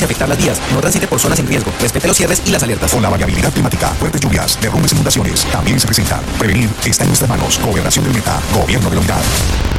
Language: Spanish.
afectar las vías. No transite por zonas en riesgo. Respete los cierres y las alertas. Con la variabilidad climática, fuertes lluvias, derrumbes e inundaciones también se presentan. Prevenir está en nuestras manos. Gobernación del Meta. Gobierno de la Unidad.